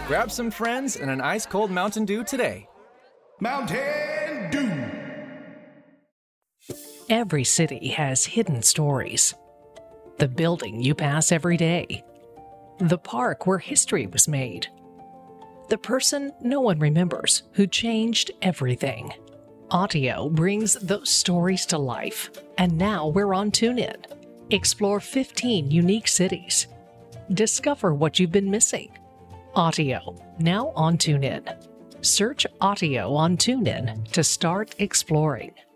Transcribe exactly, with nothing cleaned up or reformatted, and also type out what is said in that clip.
Grab some friends and an ice-cold Mountain Dew today. Mountain Dew. Every city has hidden stories. The building you pass every day. The park where history was made. The person no one remembers who changed everything. Audio brings those stories to life, and now we're on TuneIn. Explore fifteen unique cities. Discover what you've been missing. Audio, now on TuneIn. Search Audio on TuneIn to start exploring.